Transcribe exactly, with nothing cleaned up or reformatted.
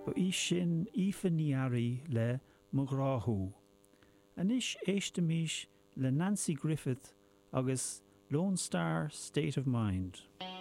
ba í sin ífaníarí le Moghráthú. Anis éistimís le Nancy Griffith agus Lone Star State of Mind.